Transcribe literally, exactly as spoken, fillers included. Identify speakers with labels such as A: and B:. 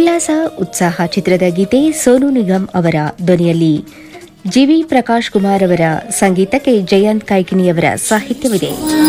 A: ಉಲ್ಲಾಸ ಉತ್ಸಾಹ ಚಿತ್ರದ ಗೀತೆ ಸೋನು ನಿಗಮ್ ಅವರ ಧ್ವನಿಯಲ್ಲಿ. ಜಿವಿ ಪ್ರಕಾಶ್ ಕುಮಾರ್ ಅವರ ಸಂಗೀತಕ್ಕೆ ಜಯಂತ್ ಕಾಯ್ಕಿಣಿಯವರ ಸಾಹಿತ್ಯವಿದೆ.